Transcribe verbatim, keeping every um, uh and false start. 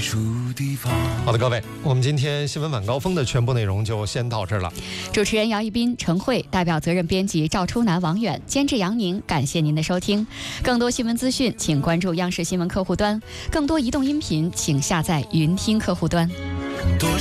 好的，各位，我们今天新闻晚高峰的全部内容就先到这儿了。 主持人姚一斌、陈慧，代表责任编辑赵初南、王远，监制杨宁，感谢您的收听。更多新闻资讯，请关注央视新闻客户端；更多移动音频，请下载云听客户端。